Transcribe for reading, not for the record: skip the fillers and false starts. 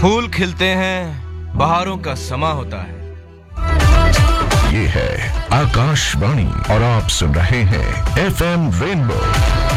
फूल खिलते हैं, बहारों का समा होता है। ये है आकाशवाणी और आप सुन रहे हैं FM रेनबो